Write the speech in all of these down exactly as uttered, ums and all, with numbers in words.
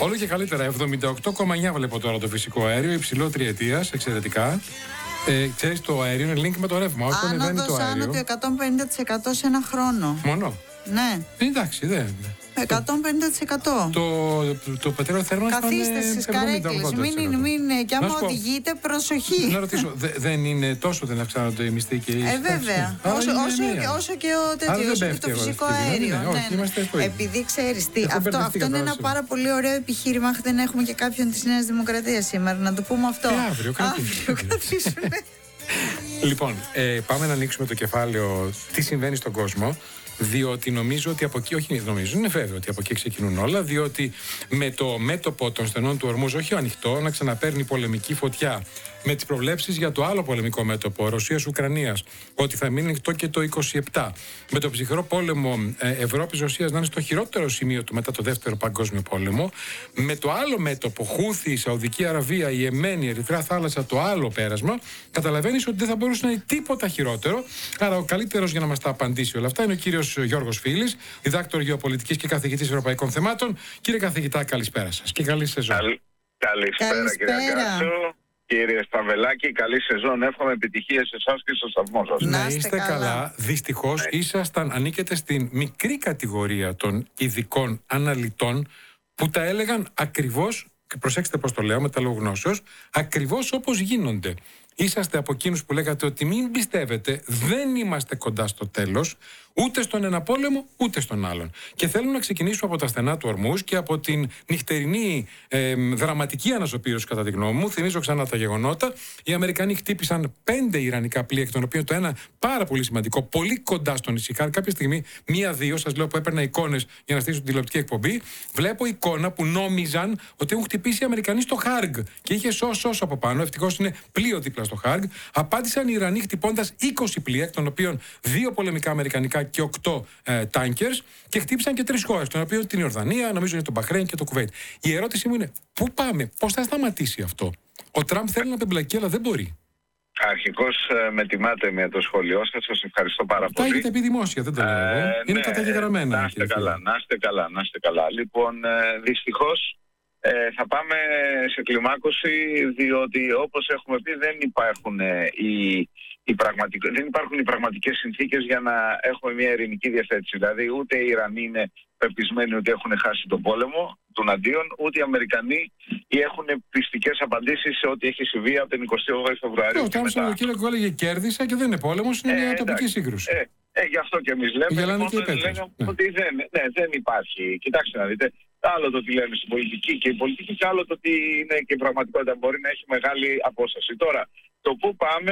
Όλο και καλύτερα. εβδομήντα οκτώ κόμμα εννιά βλέπω τώρα το φυσικό αέριο, υψηλό τριετίας, εξαιρετικά. Ε, ξέρεις, το αέριο είναι link με το ρεύμα. Όσο ανεβαίνει το αέριο. Άνω το εκατόν πενήντα τοις εκατό σε ένα χρόνο. Μόνο. Ναι. Εντάξει, δεν. εκατόν πενήντα τοις εκατό. Το, το, το πετρέλαιο θέρμανσης. Καθίστε στις καρέκλες. Μην, μην, και άμα οδηγείτε, προσοχή. Να ρωτήσω, δε, δεν είναι τόσο, δεν αυξάνονται οι μισθοί και οι. Ε, βέβαια. Όσο, όσο, όσο και ο τέτοιο, όσο και το φυσικό αέριο. Ναι, ναι, ναι. Επειδή ξέρεις τι, αυτό, αυτό είναι ένα πάρα πολύ ωραίο επιχείρημα. Αχ, δεν έχουμε και κάποιον της Νέας Δημοκρατίας σήμερα. Να το πούμε αυτό. Ε, αύριο, καθίσουμε. Λοιπόν, ε, πάμε να ανοίξουμε το κεφάλαιο τι συμβαίνει στον κόσμο. Διότι νομίζω ότι από εκεί, όχι νομίζω, είναι βέβαιο ότι από εκεί ξεκινούν όλα, διότι με το μέτωπο των στενών του Ορμούζ, όχι ανοιχτό, να ξαναπαίρνει πολεμική φωτιά, με τις προβλέψεις για το άλλο πολεμικό μέτωπο Ρωσίας-Ουκρανίας, ότι θα μείνει ανοιχτό και το είκοσι επτά, με το ψυχρό πόλεμο ε, Ευρώπης-Ρωσίας να είναι στο χειρότερο σημείο του μετά το δεύτερο παγκόσμιο πόλεμο, με το άλλο μέτωπο Χούθη, η Σαουδική Αραβία, η Εμένη, η Ερυθρέα Θάλασσα, το άλλο πέρασμα, καταλαβαίνεις ότι δεν θα μπορούσε να είναι τίποτα χειρότερο. Άρα ο καλύτερος για να μας τα απαντήσει όλα αυτά είναι ο κύριος Γιώργος Φίλης, διδάκτορ γεωπολιτικής και καθηγητής ευρωπαϊκών θεμάτων. Κύριε καθηγητά, καλησπέρα σας και καλή σεζόν. Καλ... Καλησπέρα, καλησπέρα κύριε Γκάτσο. Κύριε Σταβελάκη, καλή σεζόν. Εύχομαι επιτυχίες σε εσάς και στο σταθμό σας. Να είστε καλά. καλά. Δυστυχώς, ναι. ήσασταν, ανήκετε στην μικρή κατηγορία των ειδικών αναλυτών που τα έλεγαν ακριβώς, και προσέξτε πώς το λέω με τα λόγω γνώσεως, ακριβώς όπως γίνονται. Είσαστε από εκείνους που λέγατε ότι μην πιστεύετε, δεν είμαστε κοντά στο τέλος, ούτε στον ένα πόλεμο, ούτε στον άλλον. Και θέλω να ξεκινήσουμε από τα στενά του Ορμούζ και από την νυχτερινή ε, δραματική αναζωπήρωση, κατά τη γνώμη μου. Θυμίζω ξανά τα γεγονότα. Οι Αμερικανοί χτύπησαν πέντε ιρανικά πλοία, εκ των οποίων το ένα πάρα πολύ σημαντικό, πολύ κοντά στον Ισιχάρ. Κάποια στιγμή, μία-δύο, σας λέω που έπαιρνα εικόνες για να στήσω την τηλεοπτική εκπομπή, βλέπω εικόνα που νόμιζαν ότι έχουν χτυπήσει οι Αμερικανοί στο Χάργκ και είχε σώσο από πάνω. Ευτυχώς είναι πλοίο δίπλα στο Χάργκ. Απάντησαν οι Ιρανοί χτυπώντας είκοσι πλοία, εκ των οποίων δύο πολεμικά αμερικανικά και οκτώ ε, τάνκερς, και χτύπησαν και τρεις χώρες, των οποίων την Ιορδανία, νομίζω είναι το Μπαχρέιν και το Κουβέιτ. Η ερώτησή μου είναι, πού πάμε, πώς θα σταματήσει αυτό? Ο Τραμπ θέλει να πεμπλακεί, αλλά δεν μπορεί. Αρχικώς ε, με τιμάτε με το σχόλιο σας, σας ευχαριστώ πάρα τα πολύ. Τα έχετε πει δημόσια, δεν το λέω εγώ. Ε, είναι ναι, καταγεγραμμένα. Να είστε καλά, να είστε καλά, να είστε καλά. Λοιπόν, ε, δυστυχώς ε, θα πάμε σε κλιμάκωση, διότι όπως έχουμε πει δεν υπάρχουν ε, οι... Οι πραγματικ... δεν υπάρχουν οι πραγματικές συνθήκες για να έχουμε μια ειρηνική διαθέτηση. Δηλαδή, ούτε οι Ιρανοί είναι πεπισμένοι ότι έχουν χάσει τον πόλεμο των αντίον, ούτε οι Αμερικανοί έχουν πιστικές απαντήσεις σε ό,τι έχει συμβεί από την εικοστή όγδοη Φεβρουαρίου. Ο Τραμπ ο κύριο έλεγε κέρδισα και δεν είναι πόλεμος, είναι ε, μια εντάξει, τοπική σύγκρουση. Ε, ε, γι' αυτό και εμείς λέμε, λοιπόν, λέμε ναι. ότι δεν, ναι, δεν υπάρχει. Κοιτάξτε να δείτε, άλλο το τι λέμε στην πολιτική και η πολιτική, και άλλο το τι είναι και η πραγματικότητα. Μπορεί να έχει μεγάλη απόσταση. Τώρα, το πού πάμε.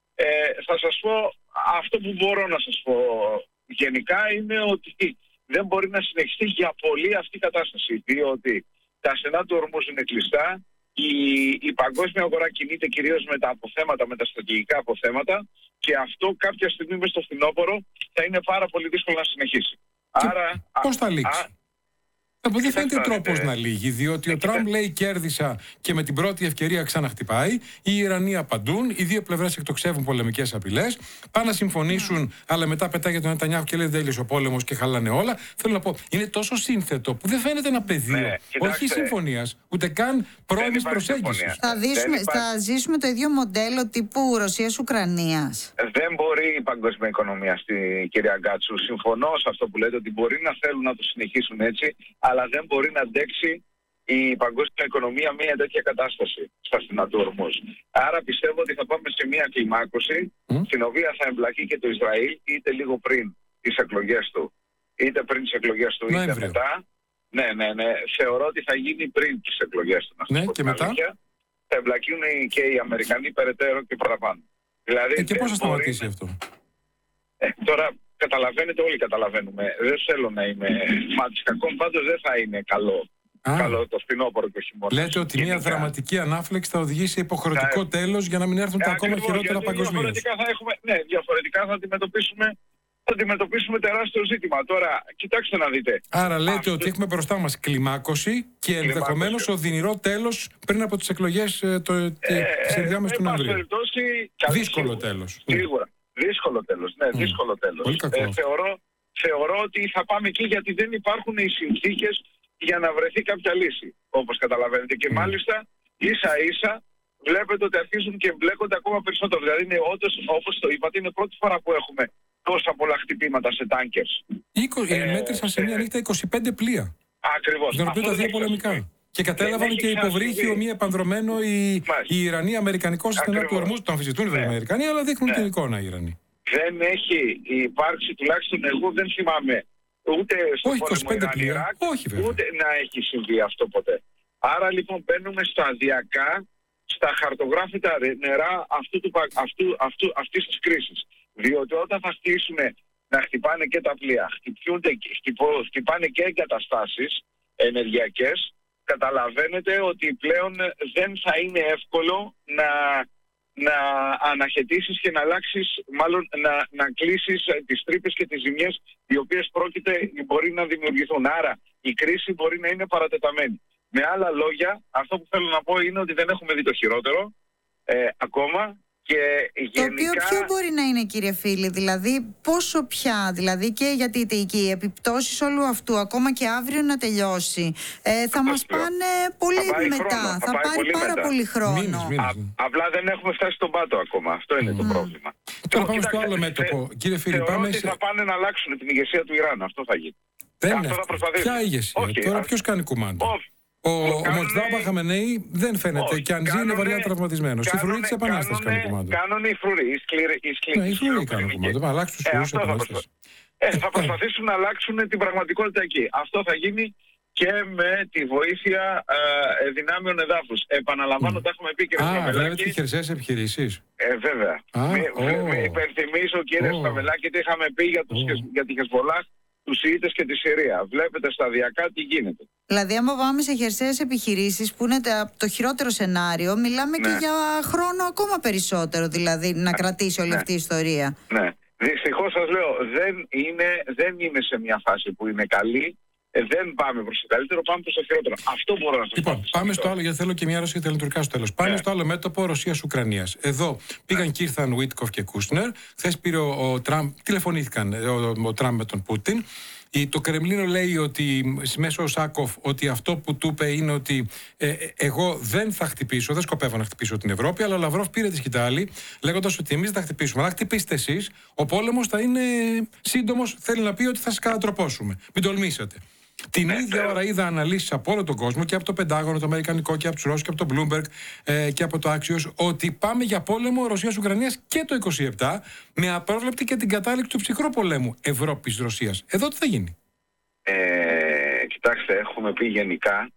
Ε, θα σας πω, αυτό που μπορώ να σας πω γενικά είναι ότι δεν μπορεί να συνεχιστεί για πολύ αυτή η κατάσταση, διότι τα στενά του Ορμούζ είναι κλειστά, η, η παγκόσμια αγορά κινείται κυρίως με τα αποθέματα, με τα στρατηγικά αποθέματα, και αυτό κάποια στιγμή μες στο φθινόπωρο θα είναι πάρα πολύ δύσκολο να συνεχίσει. Και Άρα, πώς θα λήξει? Α, Από δεν φαίνεται τρόπος ε, να λύγει, διότι ε, ο Τραμπ λέει κέρδισα και με την πρώτη ευκαιρία ξαναχτυπάει. Οι Ιρανοί απαντούν, οι δύο πλευρές εκτοξεύουν πολεμικές απειλές. Πάνε να συμφωνήσουν, mm. αλλά μετά πετάγεται τον Νετανιάχου και λέει δεν τέλειωσε ο πόλεμος και χαλάνε όλα. Θέλω να πω, είναι τόσο σύνθετο που δεν φαίνεται ένα πεδίο, ναι, όχι συμφωνίας, ούτε καν πρώιμης προσέγγισης. Θα, θα ζήσουμε το ίδιο μοντέλο τύπου Ρωσίας-Ουκρανίας. Δεν μπορεί η παγκόσμια οικονομία, στη κυρία Γκάτσου. Συμφωνώ σε αυτό που λέτε, ότι μπορεί να θέλουν να το συνεχίσουν έτσι, αλλά δεν μπορεί να αντέξει η παγκόσμια οικονομία μια τέτοια κατάσταση στα στενά του Ορμούζ. Άρα πιστεύω ότι θα πάμε σε μια κλιμάκωση, mm. στην οποία θα εμπλακεί και το Ισραήλ, είτε λίγο πριν τις εκλογές του, είτε πριν τις εκλογές του, είτε Νοέμβριο. μετά. Ναι, ναι, ναι. Θεωρώ ότι θα γίνει πριν τις εκλογές του. Ναι, και μετά. Αλήθεια. Θα εμπλακούν και οι Αμερικανοί περαιτέρω και παραπάνω. Δηλαδή, ε, και πώς θα σταματήσει μπορεί... αυτό? Ε, τώρα καταλαβαίνετε, όλοι καταλαβαίνουμε. Δεν θέλω να είμαι μάτις κακών, πάντως δεν θα είναι καλό. Α, καλό το φθινόπωρο και ο χειμώνας. Λέτε ότι γενικά μια δραματική ανάφλεξη θα οδηγήσει σε υποχρεωτικό θα... τέλος για να μην έρθουν ε, τα ακόμα χειρότερα παγκοσμίως. Διαφορετικά θα έχουμε, ναι, διαφορετικά θα αντιμετωπίσουμε, θα αντιμετωπίσουμε τεράστιο ζήτημα. Τώρα, κοιτάξτε να δείτε. Άρα λέτε αυτό... ότι έχουμε μπροστά μας κλιμάκωση και ενδεχομένως οδυνηρό τέλος πριν από τις εκλογές ε, το, ε, της ενδιάμεσης του Νοεμβρίου. Δύσκολο τέλος. Σίγουρα. Δύσκολο τέλος. Ναι, mm. δύσκολο τέλος. Ε, θεωρώ, θεωρώ ότι θα πάμε εκεί, γιατί δεν υπάρχουν οι συνθήκες για να βρεθεί κάποια λύση, όπως καταλαβαίνετε. Και mm. μάλιστα ίσα-ίσα βλέπετε ότι αρχίζουν και εμπλέκονται ακόμα περισσότερο. Δηλαδή, είναι όντως, όπως το είπατε, είναι πρώτη φορά που έχουμε τόσα πολλά χτυπήματα σε τάνκερς. Ε, μέτρησαν σε μία νύχτα είκοσι πέντε πλοία. Ακριβώς. Στον τα δύο πολεμικά. Και κατέλαβαν και υποβρύχιο μη επανδρομένο οι, οι Ιρανοί Αμερικανικός στενά του Ορμούζ. Το αμφισβητούν οι ναι. Αμερικανοί, αλλά δείχνουν ναι. την εικόνα οι Ιρανοί. Δεν έχει υπάρξει, τουλάχιστον εγώ δεν θυμάμαι, ούτε στο πόλεμο Ιράν-Ιράκ, ούτε να έχει συμβεί αυτό ποτέ. Άρα λοιπόν μπαίνουμε σταδιακά στα χαρτογράφητα νερά αυτού του, αυτού, αυτού, αυτής της κρίσης. Διότι όταν θα χτίσουν να χτυπάνε και τα πλοία, χτυπάνε και εγκαταστάσεις ενεργειακές, καταλαβαίνετε ότι πλέον δεν θα είναι εύκολο να, να αναχαιτήσεις και να αλλάξεις, μάλλον να, να κλείσεις τις τρύπες και τις ζημιές οι οποίες πρόκειται, μπορεί να δημιουργηθούν. Άρα η κρίση μπορεί να είναι παρατεταμένη. Με άλλα λόγια, αυτό που θέλω να πω είναι ότι δεν έχουμε δει το χειρότερο ε, ακόμα. Και γενικά... Το οποίο ποιο μπορεί να είναι, κύριε Φίλη, δηλαδή πόσο πια, δηλαδή και γιατί οι επιπτώσεις όλου αυτού, ακόμα και αύριο να τελειώσει, ε, θα μας πάνε πολύ θα μετά, χρόνο, θα, θα πάρει πολύ πάρα μετά. πολύ χρόνο. Μήνες, μήνες. Α, απλά δεν έχουμε φτάσει στον πάτο ακόμα, αυτό είναι mm. το πρόβλημα. Τώρα πάμε στο άλλο μέτωπο, κύριε Φίλη. Πάμε ότι σε... θα πάνε να αλλάξουν την ηγεσία του Ιράν, αυτό θα γίνει. Δεν είναι ποια ηγεσία, όχι, τώρα ποιος κάνει κουμάντα. Ο, ο Μοτζάμπα Χαμενέι δεν φαίνεται όχι, και αν ζει είναι βαριά τραυματισμένος. Η φρουρή της Επανάστασης κάνει κουμάντο. Κάνουν οι φρουροί, οι σκληροί. Ναι, οι φρουροί κάνουν κουμάντο. Θα αλλάξουν τους φρουρούς της Επανάστασης. Ε, θα προσπαθήσουν να αλλάξουν την πραγματικότητα εκεί. Αυτό θα γίνει και με τη βοήθεια ε, δυνάμεων εδάφους. Επαναλαμβάνω, mm. τα έχουμε πει και Α, βλέπετε και χερσαίες επιχειρήσεις. Ε, βέβαια. Ah, με, oh. με υπενθυμίσω, κύριε oh. Σταβελάκη, τι είχαμε πει για, τους, oh. για τη Χεσμολάχ, τους Ιήτες και τη Συρία. Βλέπετε σταδιακά τι γίνεται. Δηλαδή, άμα πάμε σε χερσαίες επιχειρήσεις που είναι το χειρότερο σενάριο, μιλάμε ναι. και για χρόνο ακόμα περισσότερο, δηλαδή, να ναι. κρατήσει όλη ναι. αυτή η ιστορία. Ναι. Δυστυχώς σας λέω, δεν είναι, δεν είναι σε μια φάση που είναι καλή. Ε, δεν πάμε προς το καλύτερο, πάμε προς το χειρότερο. Αυτό μπορώ να σας λοιπόν, πω. Πάμε στο άλλο, γιατί θέλω και μια ερώτηση τελετουργικά στο τέλος. Πάμε yeah. στο άλλο μέτωπο Ρωσίας-Ουκρανίας. Εδώ πήγαν yeah. και ήρθαν Βίτκοφ και Κούσνερ. Χθες πήρε ο, ο Τραμπ, τηλεφωνήθηκαν ο, ο Τραμπ με τον Πούτιν. Η, το Κρεμλίνο λέει ότι, μέσω Σάκοφ, ότι αυτό που του είπε είναι ότι ε, εγώ δεν θα χτυπήσω, δεν σκοπεύω να χτυπήσω την Ευρώπη, αλλά ο Λαυρόφ πήρε τη σκητάλη λέγοντας ότι εμείς δεν θα χτυπήσουμε. Αλλά χτυπήστε εσείς, ο πόλεμος θα είναι σύντομος, θέλει να πει ότι θα σας κατατροπώσουμε. Μην τολμήσετε. Την ίδια ώρα είδα αναλύσεις από όλο τον κόσμο και από το Πεντάγωνο, το Αμερικανικό και από τους Ρώσους και από το Bloomberg ε, και από το Axios ότι πάμε για πόλεμο Ρωσίας-Ουκρανίας και το είκοσι επτά με απρόβλεπτη και την κατάληξη του ψυχρού πολέμου Ευρώπης-Ρωσίας. Εδώ τι θα γίνει? Ε, κοιτάξτε, έχουμε πει γενικά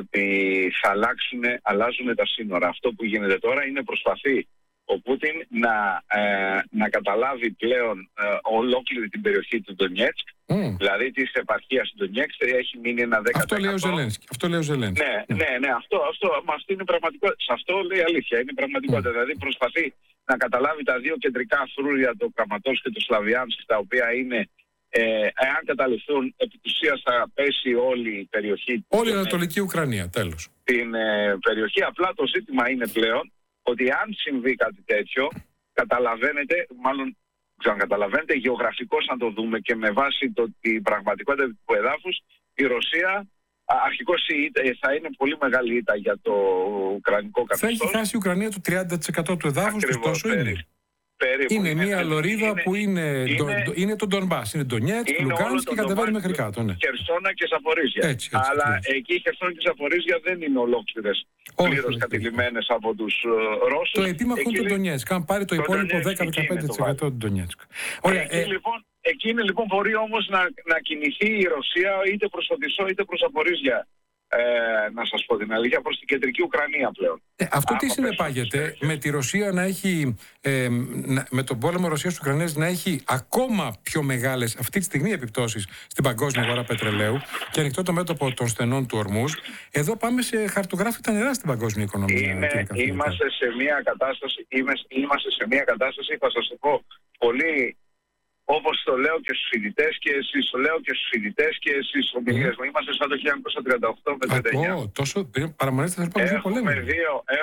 ότι θα αλλάξουν, αλλάζουν τα σύνορα. Αυτό που γίνεται τώρα είναι προσπαθεί ο Πούτιν να, ε, να καταλάβει πλέον ε, ολόκληρη την περιοχή του Ντονιέτσκ, mm. δηλαδή της επαρχίας του Ντονιέτσκ, έχει μείνει ένα δέκα τοις εκατό. Αυτό λέει ο Ζελένσκι. Αυτό λέει ο Ζελένσκι. Ναι, mm. ναι, ναι, αυτό, αυτό, αυτό είναι πραγματικότητα. Σε αυτό λέει αλήθεια, είναι πραγματικότητα. Mm. Δηλαδή προσπαθεί να καταλάβει τα δύο κεντρικά φρούρια, το Κραματός και το Σλαβιάνσκ, τα οποία είναι, ε, εάν καταληφθούν, επί της ουσίας θα πέσει όλη η περιοχή. Όλη η Ανατολική Ουκρανία, τέλος. Την ε, περιοχή, απλά το ζήτημα είναι πλέον ότι αν συμβεί κάτι τέτοιο, καταλαβαίνετε, μάλλον ξανακαταλαβαίνετε, γεωγραφικώς να το δούμε και με βάση το, την πραγματικότητα του εδάφους, η Ρωσία αρχικώς θα είναι πολύ μεγάλη ήττα για το ουκρανικό καθεστώς. Θα έχει χάσει η Ουκρανία το τριάντα τοις εκατό του εδάφους, τόσο είναι. Περίπου. Είναι μια λωρίδα είναι, που είναι, είναι, το, είναι το Ντονμπάς, είναι Ντονιέτσκ, Λουγκάνσκ και κατεβαίνει μέχρι κάτω. Ναι. Χερσόνα και Ζαπορίζια. Έτσι, έτσι, αλλά έτσι. Εκεί η Χερσόνα και η Ζαπορίζια δεν είναι ολόκληρες πλήρως κατηλημμένες από τους uh, Ρώσους. Το επίμαχο είναι το Ντονιέτσκ. Αν πάρει το, το υπόλοιπο δέκα με δεκαπέντε τοις εκατό του Ντονιέτσκ. Εκεί, ε... λοιπόν, εκείνη λοιπόν μπορεί όμως να, να κινηθεί η Ρωσία είτε προς Οδυσσό είτε προς Ζαπορίζια. Ε, να σας πω την αλήθεια, προς την κεντρική Ουκρανία πλέον. Ε, αυτό τι συνεπάγεται με τη Ρωσία να έχει, ε, να, με τον πόλεμο Ρωσίας-Ουκρανίας να έχει ακόμα πιο μεγάλες αυτή τη στιγμή επιπτώσεις στην παγκόσμια αγορά πετρελαίου και ανοιχτό το μέτωπο των στενών του Ορμούζ. Εδώ πάμε σε χαρτογράφητα νερά στην παγκόσμια οικονομία. Είναι, είμαστε, σε μια κατάσταση, είμαστε σε μια κατάσταση, θα σας το πω, πολύ... Όπως το λέω και στους φοιτητές και εσείς, το λέω και στους φοιτητές και εσείς ομιλίες μου. Είμαστε σαν το χίλια εννιακόσια τριάντα οκτώ με τριάντα εννιά. Τόσο παραμονές θα πάμε δύο πολέμους.